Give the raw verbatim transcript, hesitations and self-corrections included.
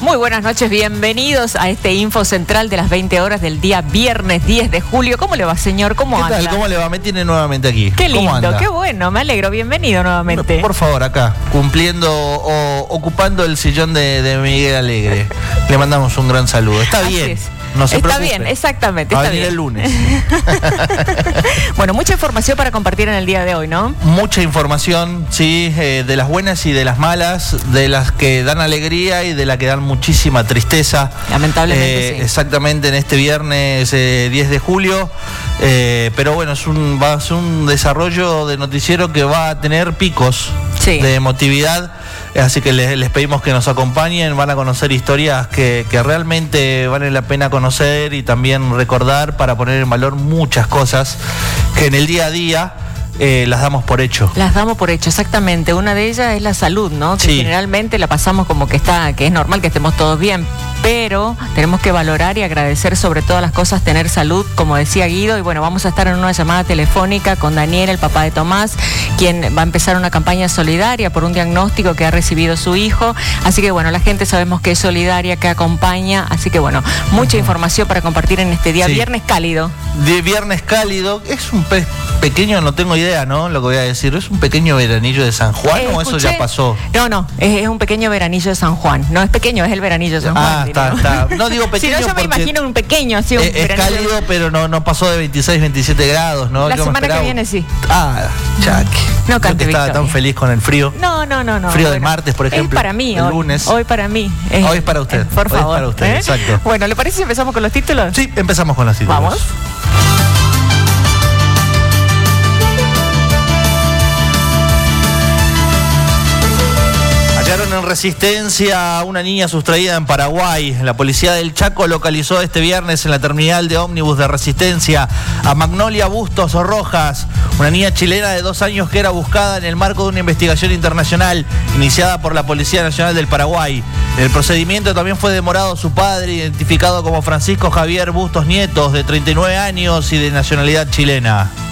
Muy buenas noches, bienvenidos a este Info Central de las veinte horas del día viernes diez de julio. ¿Cómo le va, señor? ¿Cómo ¿Qué anda? tal? ¿Cómo le va? Me tiene nuevamente aquí. Qué ¿Cómo lindo, anda? qué bueno, me alegro, bienvenido nuevamente. Por favor, acá, cumpliendo o ocupando el sillón de, de Miguel Alegre. Le mandamos un gran saludo. Está Así bien. es. No se está preocupe. bien, exactamente. Va a está venir bien. el lunes. Bueno, mucha información para compartir en el día de hoy, ¿no? Mucha información, sí, eh, de las buenas y de las malas, de las que dan alegría y de las que dan muchísima tristeza. Lamentablemente, Eh, sí. Exactamente en este viernes eh, diez de julio. Eh, pero bueno, es un, va a ser un desarrollo de noticiero que va a tener picos Sí. de emotividad. Así que les, les pedimos que nos acompañen, van a conocer historias que, que realmente valen la pena conocer y también recordar para poner en valor muchas cosas que en el día a día eh, las damos por hecho. Las damos por hecho, exactamente. Una de ellas es la salud, ¿no? Que Sí. generalmente la pasamos como que está, que es normal que estemos todos bien, pero tenemos que valorar y agradecer sobre todas las cosas tener salud, como decía Guido. Y bueno, vamos a estar en una llamada telefónica con Daniel, el papá de Tomás, quien va a empezar una campaña solidaria por un diagnóstico que ha recibido su hijo. Así que bueno, la gente sabemos que es solidaria, que acompaña. Así que bueno, mucha información para compartir en este día Sí. viernes cálido. De viernes cálido, es un pe- pequeño, no tengo idea, ¿no? Lo que voy a decir, ¿es un pequeño veranillo de San Juan Eh, o eso escuché- ya pasó? No, no, es, es un pequeño veranillo de San Juan. No es pequeño, es el veranillo de San Juan. Ah, está, diría. está. No digo Si pequeño no, yo me porque imagino un pequeño, así un es, es veranillo. cálido, pero no, no pasó de veintiséis, veintisiete grados, ¿no? La Yo me semana que esperaba- viene sí. Ah, chaque. No Yo cante que estaba victoria. tan feliz con el frío. No, no, no, no. Frío de martes, por ejemplo, Es para mí, el hoy, lunes. Hoy para mí. Hoy es para usted, Por hoy es favor. para usted, ¿eh? exacto. Bueno, ¿le parece si empezamos con los títulos? Sí, empezamos con las títulos. Vamos. Hallaron en Resistencia a una niña sustraída en Paraguay. La policía del Chaco localizó este viernes en la terminal de ómnibus de Resistencia a Magnolia Bustos Rojas, una niña chilena de dos años que era buscada en el marco de una investigación internacional iniciada por la Policía Nacional del Paraguay. En el procedimiento también fue demorado su padre, identificado como Francisco Javier Bustos Nietos, de treinta y nueve años y de nacionalidad chilena.